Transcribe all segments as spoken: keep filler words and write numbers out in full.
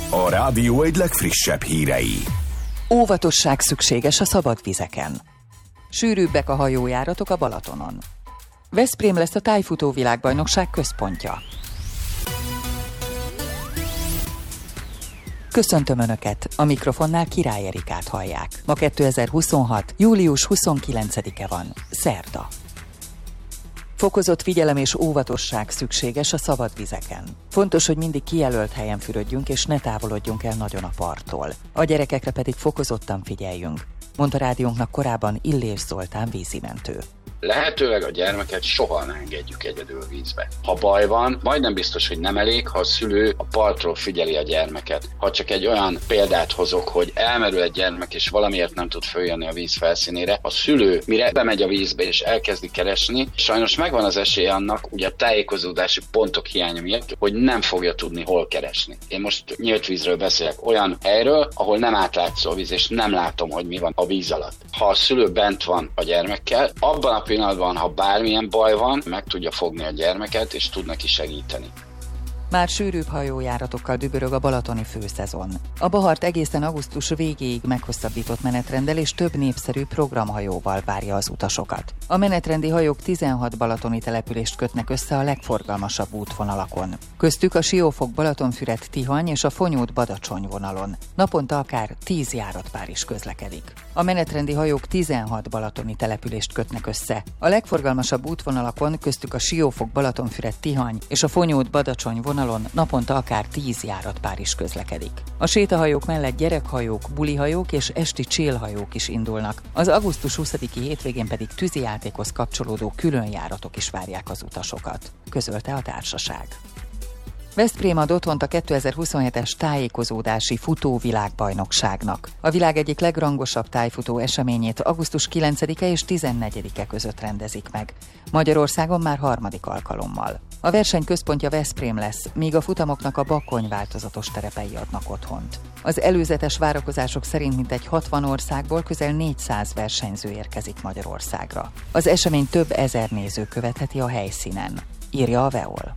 A rádió egy legfrissebb hírei. Óvatosság szükséges a szabad vizeken. Sűrűbbek a hajójáratok a Balatonon. Veszprém lesz a tájfutó világbajnokság központja. Köszöntöm Önöket, a mikrofonnál Király Erikát hallják. Ma kétezer-huszonhat. július huszonkilencedike van, szerda. Fokozott figyelem és óvatosság szükséges a szabad vizeken. Fontos, hogy mindig kijelölt helyen fürödjünk és ne távolodjunk el nagyon a parttól. A gyerekekre pedig fokozottan figyeljünk, mondta rádiónknak korábban Illés Zoltán vízimentő. Lehetőleg a gyermeket soha ne engedjük egyedül vízbe. Ha baj van, majdnem biztos, hogy nem elég, ha a szülő a partról figyeli a gyermeket. Ha csak egy olyan példát hozok, hogy elmerül egy gyermek és valamiért nem tud följönni a víz felszínére, a szülő mire bemegy a vízbe és elkezdi keresni, sajnos megvan az esély annak, ugye a tájékozódási pontok hiánya miatt, hogy nem fogja tudni hol keresni. Én most nyílt vízről beszélek, olyan helyről, ahol nem átlátszó a víz, és nem látom, hogy mi van a víz alatt. Ha a szülő bent van a gyermekkel, abban a pillanatban, ha bármilyen baj van, meg tudja fogni a gyermeket, és tud neki segíteni. Már sűrűbb hajójáratokkal dübörög a balatoni főszezon. A Bahart egészen augusztus végéig meghosszabbított menetrenddel és több népszerű programhajóval várja az utasokat. A menetrendi hajók tizenhat balatoni települést kötnek össze a legforgalmasabb útvonalakon. Köztük a Siófok-Balatonfüred-Tihany és a Fonyód-Badacsony vonalon. Naponta akár tíz járatpár is közlekedik. A menetrendi hajók tizenhat balatoni települést kötnek össze. A legforgalmasabb útvonalakon, köztük a Siófok-Balatonfüred-Tihany és a Fonyód-Badacsony vonalon naponta akár tíz járatpár is közlekedik. A sétahajók mellett gyerekhajók, bulihajók és esti chillhajók is indulnak. Az augusztus huszadiki hétvégén pedig tűzijátékhoz kapcsolódó különjáratok is várják az utasokat, közölte a társaság. Veszprém ad otthont a kétezer-huszonhetes tájékozódási futóvilágbajnokságnak. A világ egyik legrangosabb tájfutó eseményét augusztus kilencedike és tizennegyedike között rendezik meg. Magyarországon már harmadik alkalommal. A verseny központja Veszprém lesz, míg a futamoknak a Bakony változatos terepei adnak otthont. Az előzetes várakozások szerint mintegy hatvan országból közel négyszáz versenyző érkezik Magyarországra. Az esemény több ezer néző követheti a helyszínen, írja a Veol.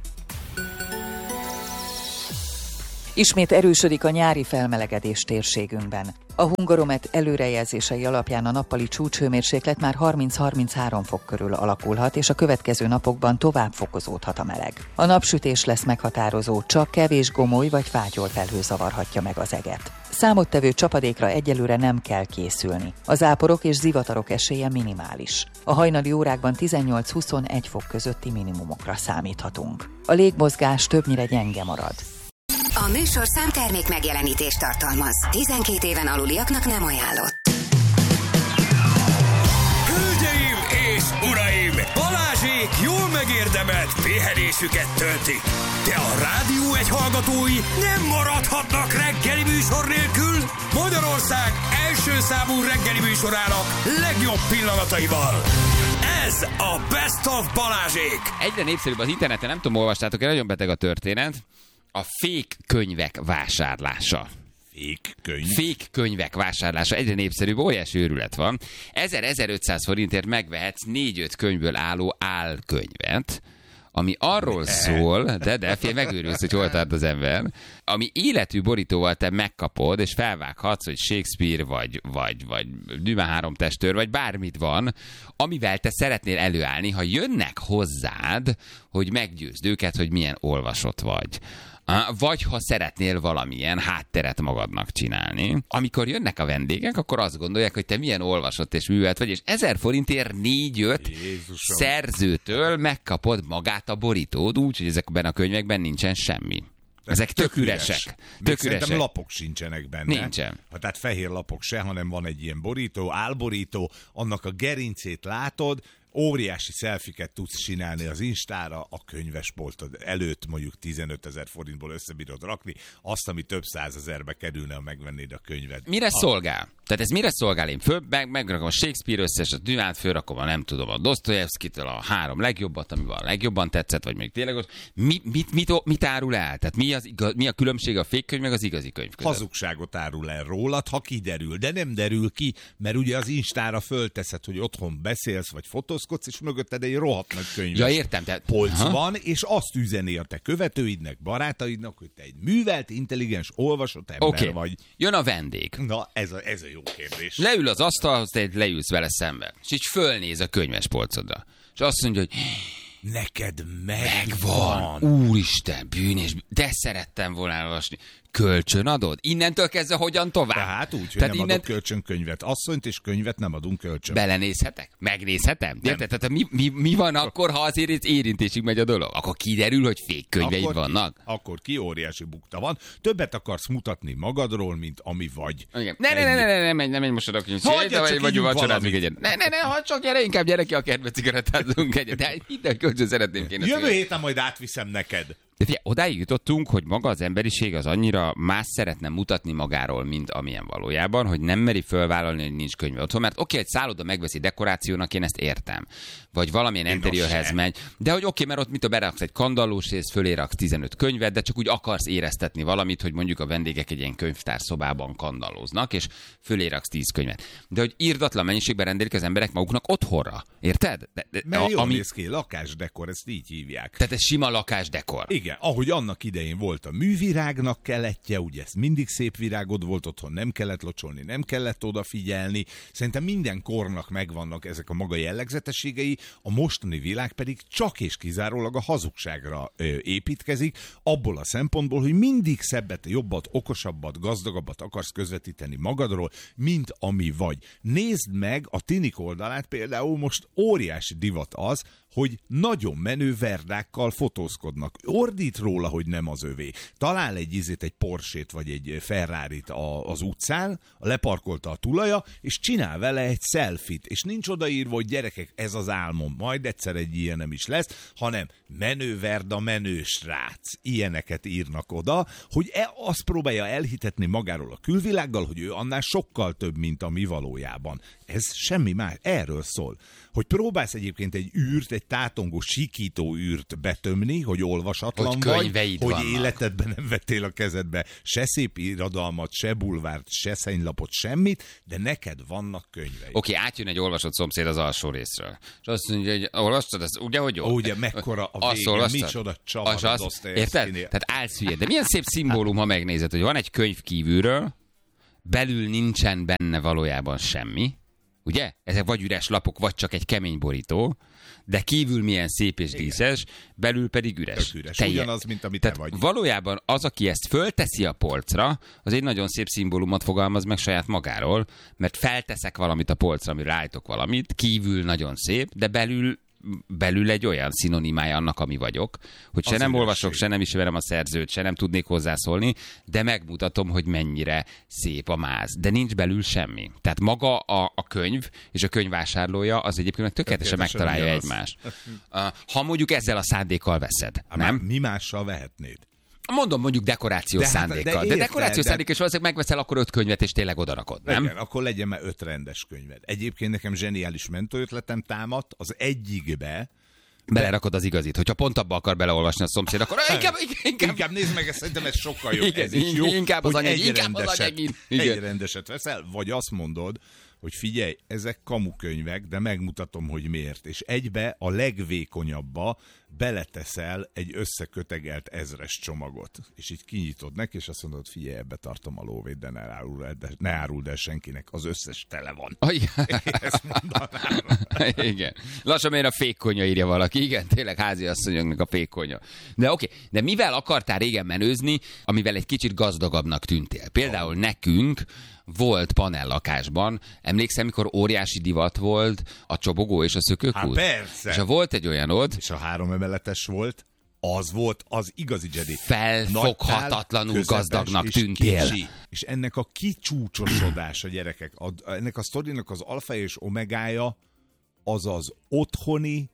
Ismét erősödik a nyári felmelegedés térségünkben. A Hungaromet előrejelzései alapján a nappali csúcshőmérséklet már harminc-harminchárom fok körül alakulhat, és a következő napokban tovább fokozódhat a meleg. A napsütés lesz meghatározó, csak kevés gomoly vagy fátyolfelhő zavarhatja meg az eget. Számottevő csapadékra egyelőre nem kell készülni. A záporok és zivatarok esélye minimális. A hajnali órákban tizennyolc-huszonegy fok közötti minimumokra számíthatunk. A légmozgás többnyire gyenge marad. A műsorszám termék megjelenítést tartalmaz. tizenkét éven aluliaknak nem ajánlott. Hölgyeim és uraim! Balázsék jól megérdemelt pihenésüket töltik. De a Rádió egy hallgatói nem maradhatnak reggeli műsor nélkül. Magyarország első számú reggeli műsorának legjobb pillanataival. Ez a Best of Balázsék. Egyre népszerűbb az interneten, nem tudom, olvastátok-e, nagyon beteg a történet. A fake könyvek vásárlása. Fake könyv? Fake könyvek vásárlása egyre népszerűbb, óriási őrület van. ezer-ezerötszáz forintért megvehetsz négy-öt könyvből álló álkönyvet, ami arról szól, de de, fél, megőrülsz, hogy hol tart az ember, ami életű borítóval te megkapod, és felvághatsz, hogy Shakespeare, vagy, vagy, vagy Dumas három testőr, vagy bármit van, amivel te szeretnél előállni, ha jönnek hozzád, hogy meggyőzd őket, hogy milyen olvasott vagy. Vagy ha szeretnél valamilyen hátteret magadnak csinálni. Amikor jönnek a vendégek, akkor azt gondolják, hogy te milyen olvasott és művelt vagy, és ezer forintért négy-öt szerzőtől megkapod magát a borítód, úgyhogy ezekben a könyvekben nincsen semmi. Ezek tök üresek. Tök üresek. Lapok sincsenek benne. Nincsen. Ha, tehát fehér lapok se, hanem van egy ilyen borító, álborító, annak a gerincét látod, óriási szelfiket tudsz csinálni az Instára, a könyvespoltod előtt mondjuk tizenötezer forintból összebírod rakni, azt, ami több százezerbe kerülne, ha megvennéd a könyvet. Mire a... szolgál? Tehát ez mire szolgál? Én föl, meg, megrakom a Shakespeare összes, a Dumánt fölrakom a nem tudom, a Dostoyevskitől a három legjobbat, ami a legjobban tetszett, vagy még tényleg ott. Mit, mit, mit, mit árul el? Tehát mi, az, mi a különbség a fake könyv meg az igazi könyv között? Hazugságot árul el rólad, ha kiderül, de nem derül ki, mert ugye az Instára fölteszed, hogy otthon beszélsz, vagy fotózkodsz, és mögötted egy rohadt nagy könyves ja, értem, tehát... polc Aha. van, és azt üzeni a te követőidnek, barátaidnak, hogy te egy művelt, intelligens, olvasott ember okay. vagy. Jön a vendég. Na, ez a, ez a jó kérdés. Leül az asztalhoz, te leülsz vele szembe, és így fölnéz a könyves polcodra. És azt mondja, hogy neked megvan. megvan. Úristen, bűnés, de szerettem volna elolvasni. Kölcsön adod? Innentől kezdve hogyan tovább? Tehát úgy, hogy Tehát nem innen... adok kölcsönkönyvet. Asszonyt és könyvet nem adunk kölcsön. Belenézhetek? Megnézhetem? Érted? Tehát mi, mi, mi van akkor, ha azért érintésig megy a dolog? Akkor kiderül, hogy fék könyveid akkor vannak? Ki, akkor ki óriási bukta van. Többet akarsz mutatni magadról, mint ami vagy. Igen. Ne, ne, ne, ne, ne, ne, menj, ne menj most oda könyv. Hagyja, Vagy vacsoráz még egyet. Ne, ne, ne, hadd csak gyere, inkább gyere ki a kertbe, cigarettázunk egyet. De minden kölcsön szeretném kéne. Jövő héten majd átviszem neked. De figyelj, odáig jutottunk, hogy maga az emberiség az annyira más szeretne mutatni magáról, mint amilyen valójában, hogy nem meri fölvállalni, hogy nincs könyve otthon. Mert oké, egy szálloda megveszi dekorációnak, én ezt értem. Vagy valamilyen interiőrhez megy. De hogy oké, mert ott mit a beraksz egy kandallós rész, fölé raksz tizenöt könyvet, de csak úgy akarsz éreztetni valamit, hogy mondjuk a vendégek egy ilyen könyvtár szobában kandallóznak, és fölé raksz tíz könyvet. De hogy irdatlan mennyiségben rendelik az emberek maguknak otthonra. Érted? De, de, Mert jól ami... néz ki, lakásdekor, ezt így hívják. Tehát ez sima lakásdekor. Igen, ahogy annak idején volt a művirágnak keletje, ugye ez mindig szép virágod volt otthon, nem kellett locsolni, nem kellett odafigyelni. Szerintem minden kornak megvannak ezek a maga jellegzetességei, a mostani világ pedig csak és kizárólag a hazugságra ö, építkezik, abból a szempontból, hogy mindig szebbet, jobbat, okosabbat, gazdagabbat akarsz közvetíteni magadról, mint ami vagy. Nézd meg a tinik oldalát, például most óriási divat az, hogy nagyon menő verdákkal fotózkodnak. Ordít róla, hogy nem az övé. Talál egy izét, egy Porsét vagy egy Ferrarit a, az utcán, leparkolta a tulaja, és csinál vele egy selfit. És nincs odaírva, hogy gyerekek, ez az álmom, majd egyszer egy ilyen nem is lesz, hanem menő verda, menő srác. Ilyeneket írnak oda, hogy e, azt próbálja elhitetni magáról a külvilággal, hogy ő annál sokkal több, mint a mi valójában. Ez semmi más. Erről szól. Hogy próbálsz egyébként egy űrt, egy tátongó, sikító űrt betömni, hogy olvasatlan hogy vagy, hogy vannak. életedben nem vettél a kezedbe se szép irodalmat, se bulvárt, se szennylapot, semmit, de neked vannak könyveid. Oké, okay, átjön egy olvasott szomszéd az alsó részről. És azt mondja, hogy olvastad, ez ugye, hogy jó? Ó, ugye, mekkora a vége, micsoda csavar a Dostoyevskinél. Érted? Tehát állsz hülye. De milyen szép szimbólum, ha megnézed, hogy van egy könyv kívülről, belül nincsen benne valójában semmi, ugye? Ezek vagy üres lapok, vagy csak egy kemény borító, de kívül milyen szép és díszes, belül pedig üres. üres. Telje. Ugyanaz, mint amit Tehát te vagy. valójában az, aki ezt fölteszi a polcra, az egy nagyon szép szimbólumot fogalmaz meg saját magáról, mert felteszek valamit a polcra, amire állítok valamit, kívül nagyon szép, de belül belül egy olyan szinonimája annak, ami vagyok, hogy se az nem ügyesség. olvasok, se nem ismerem a szerzőt, se nem tudnék hozzászólni, de megmutatom, hogy mennyire szép a máz. De nincs belül semmi. Tehát maga a, a könyv és a könyvvásárlója az egyébként meg tökéletesen megtalálja ugyanaz. egymást. Ha mondjuk ezzel a szándékkal veszed, Há, nem? Mi mással vehetnéd? Mondom mondjuk dekorációs De hát- szándékkal. de De, érted, dekorációs de- szándék, és valószínűleg megveszel akkor öt könyvet, és tényleg odarakod, nem? Igen, akkor legyen már öt rendes könyved. Egyébként nekem zseniális mentorötletem támadt, az egyikbe Belerakod az igazit. Hogyha pont abba akar beleolvasni a szomszéd, akkor inkább, inkább, Inkább nézd meg, ezt szerintem ez sokkal jobb. Igen, Ez is jó, inkább az hogy anyagi, egy inkább az rendeset- anyagi. Igen. Egy rendeset veszel, vagy azt mondod, hogy figyelj, ezek kamukönyvek, de megmutatom, hogy miért. És egybe a legvékonyabba beleteszel egy összekötegelt ezres csomagot. És így kinyitod neki, és azt mondod, figyelj, ebbe tartom a lóvét, de ne áruld el, de ne áruld el senkinek, az összes tele van. Ah, igen. Ezt mondanám. Igen. Lassan miért a fékkonya írja valaki. Igen, tényleg háziasszonyoknak a fékkonya. De oké, de mivel akartál régen menőzni, amivel egy kicsit gazdagabbnak tűntél? Például nekünk volt panellakásban, emlékszem, mikor óriási divat volt a csobogó és a szökőkút? Hát persze. És ha volt egy olyanod, És a három emeletes volt, az volt az igazi Jedi. Felfoghatatlanul Nagy tál, gazdagnak közepes és tűntél. kicsi. És ennek a kicsúcsosodása, gyerekek, a, ennek a sztorinak az alfa és omegája az az otthoni,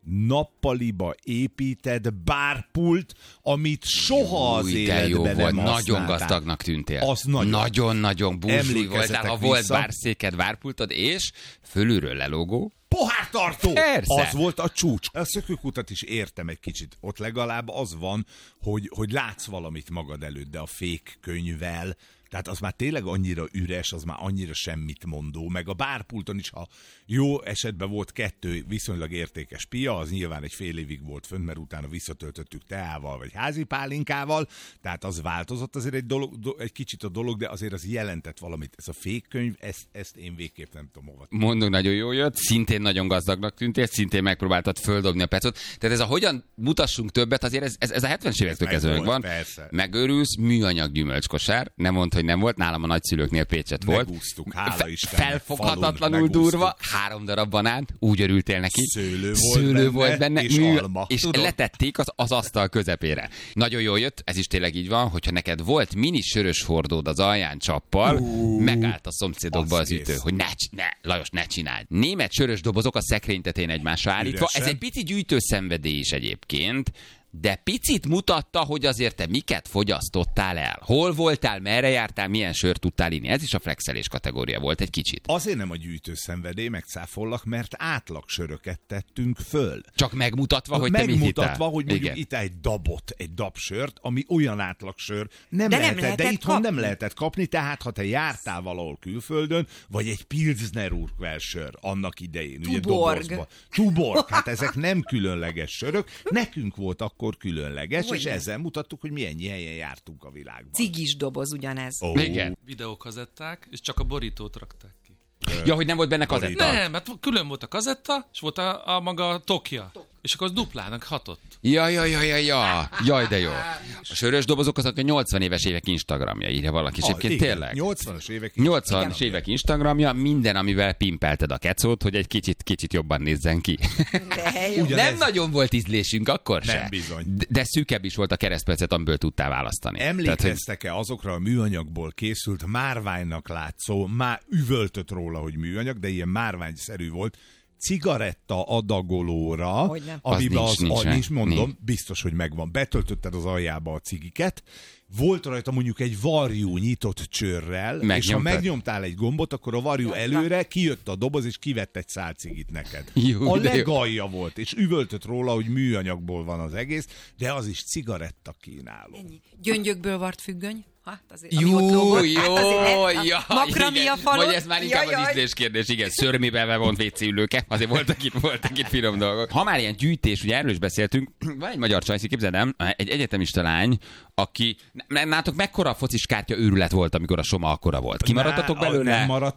nappaliba épített bárpult, amit soha az Új, de jó életben volt. nem Nagyon használták. gazdagnak tűntél. Az nagyon. Nagyon-nagyon búsúly Emlékezzetek voltál, ha volt vissza. bárszéked, bárpultod, és fölülről lelógó. Pohártartó! Persze. Az volt a csúcs. A szökőkutat is értem egy kicsit. Ott legalább az van, hogy, hogy látsz valamit magad előtt, de a fék könyvvel, tehát az már tényleg annyira üres, az már annyira semmit mondó, meg a bárpulton is, ha jó esetben volt kettő viszonylag értékes pia, az nyilván egy fél évig volt fönt, mert utána visszatöltöttük teával, vagy házi pálinkával, tehát az változott azért egy, dolog, do, egy kicsit a dolog, de azért az jelentett valamit. Ez a fékkönyv, ezt, ezt én végképp nem tudom hova. Mondunk, nagyon jó jött, szintén nagyon gazdagnak tűntél, szintén megpróbáltad földobni a pecot. Tehát ez a hogyan mutassunk többet, azért ez, ez, ez a hetvenes évektől kezdve van. Persze. Megőrülsz, műanyag gyümölcskosár, nem mondd, hogy nem volt, nálam a nagyszülőknél Pécset volt. Megúsztuk, hála Fe- Istennek, Felfoghatatlanul falun durva, megúsztuk. három darab banán, úgy örültél neki. Szőlő volt Szőlő benne, volt benne, és mű, alma. és Tudod? letették az, az asztal közepére. Nagyon jól jött, ez is tényleg így van, hogyha neked volt mini sörös hordód az alján csappal, uh, megállt a szomszédokba az, az ütő, kész. hogy ne, ne, Lajos, ne csináld. Német sörös dobozok a szekrény tetején egymásra állítva, Üresen. ez egy pici gyűjtőszenvedély is egyébként, de picit mutatta, hogy azért te miket fogyasztottál el. Hol voltál, merre jártál, milyen sört tudtál inni. Ez is a flexelés kategória volt egy kicsit. Azért nem a gyűjtőszenvedély, megcáfollak, mert átlagsöröket tettünk föl. Csak megmutatva, hogy te mit Megmutatva, hittál. hogy mondjuk Igen. itt egy dabot, egy dabsört, ami olyan átlagsör nem De nem lehetett, lehetett de itthon kapni. nem lehetett kapni, tehát ha te jártál valahol külföldön, vagy egy Pilsner Urquell sör annak idején, ugye Tuborg. dobozba. Tuborg, hát ezek nem különleges sörök, nekünk volt akkor különleges, és Hogyne. ezzel mutattuk, hogy milyen helyen jártunk a világban. Cigis doboz ugyanez. Ó, Igen. Videókazetták, és csak a borítót rakták ki. Ja, hogy nem volt benne kazetta. Nem, hát külön volt a kazetta, és volt a, a maga tokja. És akkor az duplának hatott. Ja, ja, ja, ja, ja. Jaj, de jó. A sörös dobozok azok a nyolcvan éves évek Instagramja, írja valaki. És Ah, egyébként igen, tényleg. nyolcvanas évek. nyolcvanas évek Instagramja, minden, amivel pimpelted a kecót, hogy egy kicsit, kicsit jobban nézzen ki. De jó. Ugyanez. Nem nagyon volt ízlésünk akkor se. Nem bizony. De, de szűkebb is volt a keresztpercet, amiből tudtál választani. Tehát, hogy Emlékeztek-e azokra a műanyagból készült, márványnak látszó, már üvöltött róla, hogy műanyag, de ilyen márványszerű volt, cigaretta adagolóra, Hogyne. amiben Az az, nincs, az, nincs, nincs, mondom, nincs. biztos, hogy megvan. Betöltötted az aljába a cigiket, volt rajta mondjuk egy varjú nyitott csőrrel, és ha Megnyomtad. megnyomtál egy gombot, akkor a varjú előre kijött a doboz, és kivett egy szál cigit neked. Jó, a de jó. legalja volt, és üvöltött róla, hogy műanyagból van az egész, de az is cigaretta kínáló. Ennyi. Gyöngyökből vart függöny. Hát azért, ami Jó, ott lógott. jó, Hát azért, ja, Makrami igen. a falon. Vagy ez már inkább Jaj, az jaj. ízlés kérdés, igen, szörmébe bevont vécéülőke, azért voltak itt, voltak itt finom dolgok. Ha már ilyen gyűjtés, ugye erről is beszéltünk, van egy magyar csajszi, képzeld el, egy egyetemista lány, aki, nátok mekkora focis kártya őrület volt, amikor a Soma akkora volt? Kimaradtatok Már- belőle? Nem maradt